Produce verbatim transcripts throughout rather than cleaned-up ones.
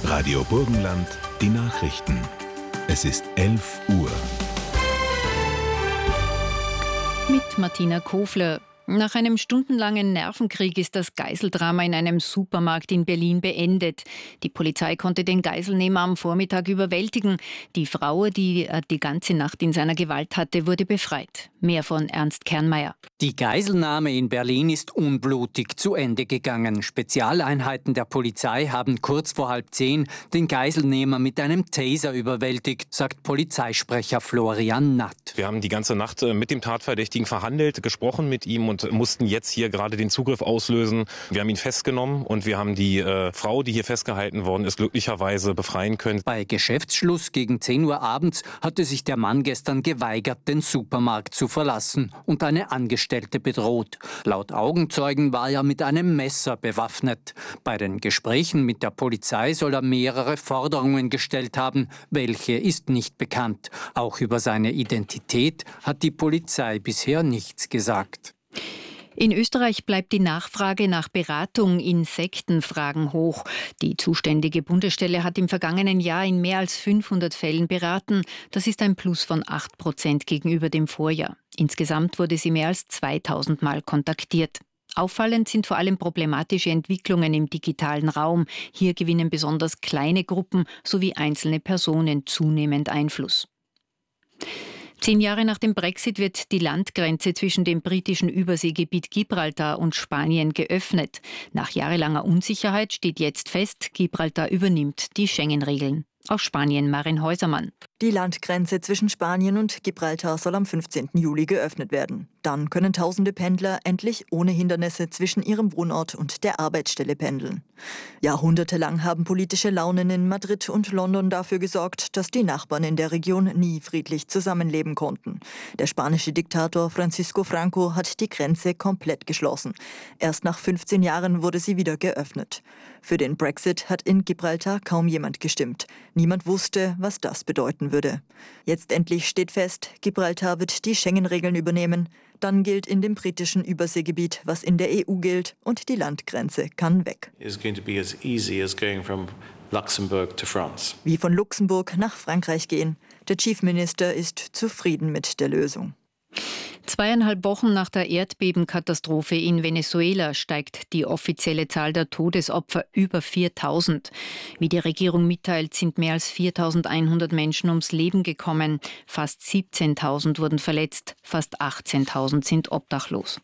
Radio Burgenland, die Nachrichten. Es ist elf Uhr. Mit Martina Kofler. Nach einem stundenlangen Nervenkrieg ist das Geiseldrama in einem Supermarkt in Berlin beendet. Die Polizei konnte den Geiselnehmer am Vormittag überwältigen. Die Frau, die er die ganze Nacht in seiner Gewalt hatte, wurde befreit. Mehr von Ernst Kernmeier. Die Geiselnahme in Berlin ist unblutig zu Ende gegangen. Spezialeinheiten der Polizei haben kurz vor halb zehn den Geiselnehmer mit einem Taser überwältigt, sagt Polizeisprecher Florian Natt. Wir haben die ganze Nacht mit dem Tatverdächtigen verhandelt, gesprochen mit ihm und mussten jetzt hier gerade den Zugriff auslösen. Wir haben ihn festgenommen und wir haben die äh, Frau, die hier festgehalten worden ist, glücklicherweise befreien können. Bei Geschäftsschluss gegen zehn Uhr abends hatte sich der Mann gestern geweigert, den Supermarkt zu verlassen und eine Angestellte bedroht. Laut Augenzeugen war er mit einem Messer bewaffnet. Bei den Gesprächen mit der Polizei soll er mehrere Forderungen gestellt haben. Welche ist nicht bekannt. Auch über seine Identität hat die Polizei bisher nichts gesagt. In Österreich bleibt die Nachfrage nach Beratung in Sektenfragen hoch. Die zuständige Bundesstelle hat im vergangenen Jahr in mehr als fünfhundert Fällen beraten. Das ist ein Plus von acht Prozent gegenüber dem Vorjahr. Insgesamt wurde sie mehr als zweitausend Mal kontaktiert. Auffallend sind vor allem problematische Entwicklungen im digitalen Raum. Hier gewinnen besonders kleine Gruppen sowie einzelne Personen zunehmend Einfluss. Zehn Jahre nach dem Brexit wird die Landgrenze zwischen dem britischen Überseegebiet Gibraltar und Spanien geöffnet. Nach jahrelanger Unsicherheit steht jetzt fest, Gibraltar übernimmt die Schengen-Regeln. Aus Spanien Marin Häusermann. Die Landgrenze zwischen Spanien und Gibraltar soll am fünfzehnten Juli geöffnet werden. Dann können tausende Pendler endlich ohne Hindernisse zwischen ihrem Wohnort und der Arbeitsstelle pendeln. Jahrhundertelang haben politische Launen in Madrid und London dafür gesorgt, dass die Nachbarn in der Region nie friedlich zusammenleben konnten. Der spanische Diktator Francisco Franco hat die Grenze komplett geschlossen. Erst nach fünfzehn Jahren wurde sie wieder geöffnet. Für den Brexit hat in Gibraltar kaum jemand gestimmt. Niemand wusste, was das bedeuten würde. Jetzt endlich steht fest, Gibraltar wird die Schengen-Regeln übernehmen. Dann gilt in dem britischen Überseegebiet, was in der E U gilt, und die Landgrenze kann weg. It's going to be as easy as going from Luxembourg to France. Wie von Luxemburg nach Frankreich gehen. Der Chief Minister ist zufrieden mit der Lösung. Zweieinhalb Wochen nach der Erdbebenkatastrophe in Venezuela steigt die offizielle Zahl der Todesopfer über viertausend. Wie die Regierung mitteilt, sind mehr als viertausendeinhundert Menschen ums Leben gekommen. Fast siebzehntausend wurden verletzt, fast achtzehntausend sind obdachlos.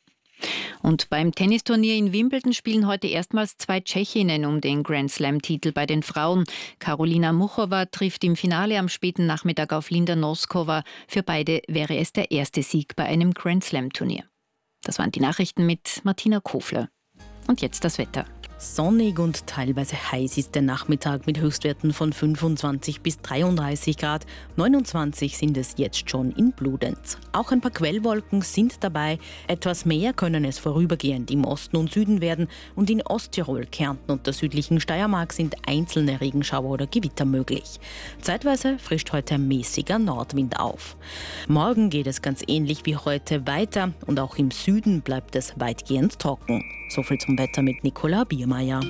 Und beim Tennisturnier in Wimbledon spielen heute erstmals zwei Tschechinnen um den Grand-Slam-Titel bei den Frauen. Karolina Muchova trifft im Finale am späten Nachmittag auf Linda Noskova. Für beide wäre es der erste Sieg bei einem Grand-Slam-Turnier. Das waren die Nachrichten mit Martina Kofler. Und jetzt das Wetter. Sonnig und teilweise heiß ist der Nachmittag mit Höchstwerten von fünfundzwanzig bis dreiunddreißig Grad. neunundzwanzig sind es jetzt schon in Bludenz. Auch ein paar Quellwolken sind dabei. Etwas mehr können es vorübergehend im Osten und Süden werden. Und in Osttirol, Kärnten und der südlichen Steiermark sind einzelne Regenschauer oder Gewitter möglich. Zeitweise frischt heute ein mäßiger Nordwind auf. Morgen geht es ganz ähnlich wie heute weiter. Und auch im Süden bleibt es weitgehend trocken. So viel zum Wetter mit Nicola Biermeier.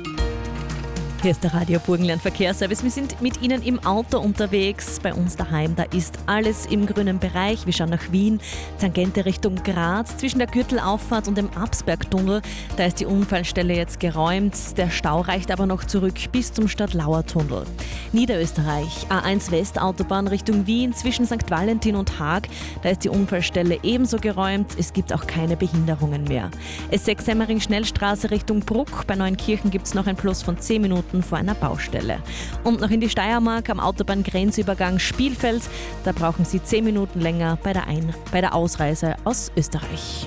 Hier ist der Radio Burgenland Verkehrsservice. Wir sind mit Ihnen im Auto unterwegs. Bei uns daheim, da ist alles im grünen Bereich. Wir schauen nach Wien, Tangente Richtung Graz. Zwischen der Gürtelauffahrt und dem Absbergtunnel, da ist die Unfallstelle jetzt geräumt. Der Stau reicht aber noch zurück bis zum Stadtlauer-Tunnel. Niederösterreich, A eins Westautobahn Richtung Wien, zwischen Sankt Valentin und Haag. Da ist die Unfallstelle ebenso geräumt. Es gibt auch keine Behinderungen mehr. S sechs Semmering-Schnellstraße Richtung Bruck. Bei Neunkirchen gibt es noch ein Plus von zehn Minuten vor einer Baustelle. Und noch in die Steiermark am Autobahngrenzübergang Spielfeld. Da brauchen Sie zehn Minuten länger bei der, Ein- bei der Ausreise aus Österreich.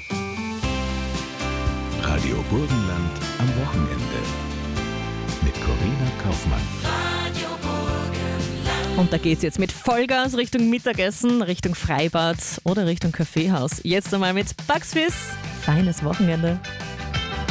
Radio Burgenland am Wochenende. Mit Corinna Kaufmann. Und da geht es jetzt mit Vollgas Richtung Mittagessen, Richtung Freibad oder Richtung Kaffeehaus. Jetzt einmal mit Bugs Fizz. Feines Wochenende.